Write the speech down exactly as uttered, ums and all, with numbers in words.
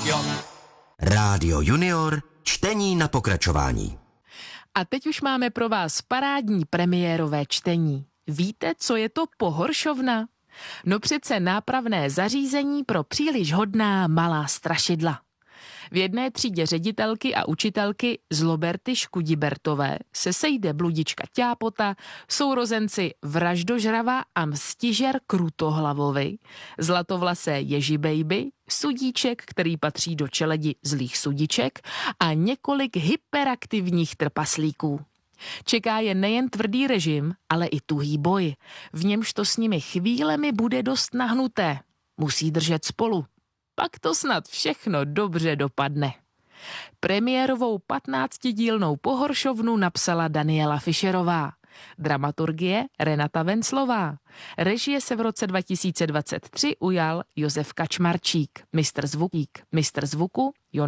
Rádio. Rádio Junior, čtení na pokračování. A teď už máme pro vás parádní premiérové čtení. Víte, co je to pohoršovna? No přece nápravné zařízení pro příliš hodná malá strašidla. V jedné třídě ředitelky a učitelky Zloberty Škudibertové se sejde bludička Ťápota, sourozenci Vraždožrava a Mstižer Krutohlavovi, zlatovlasé Ježibejby, Sudíček, který patří do čeledi zlých sudiček, a několik hyperaktivních trpaslíků. Čeká je nejen tvrdý režim, ale i tuhý boj. V němž to s nimi chvílemi bude dost nahnuté. Musí držet spolu. Pak to snad všechno dobře dopadne. Premiérovou patnáctidílnou pohoršovnu napsala Daniela Fischerová. Dramaturgie Renata Venclová. Režie se v roce dva tisíce dvacet tři ujal Josef Kačmarčík. Mistr zvukík. Mistr zvuku Jon